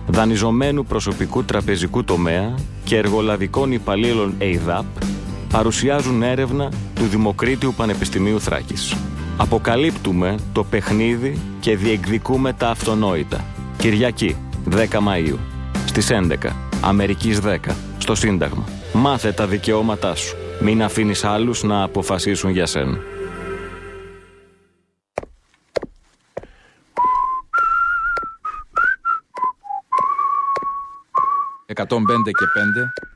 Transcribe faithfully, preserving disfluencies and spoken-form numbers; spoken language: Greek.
δανειζομένου προσωπικού τραπεζικού τομέα και εργολαβικών υπαλλήλων ΕΙΔΑΠ παρουσιάζουν έρευνα του Δημοκρίτιου Πανεπιστημίου Θράκης. Αποκαλύπτουμε το παιχνίδι και διεκδικούμε τα αυτονόητα. Κυριακή, δέκα Μαΐου, στις έντεκα, Αμερικής δέκα, στο Σύνταγμα. Μάθε τα δικαιώματά σου. Μην αφήνεις άλλους να αποφασίσουν για σένα. εκατόν πέντε και πέντε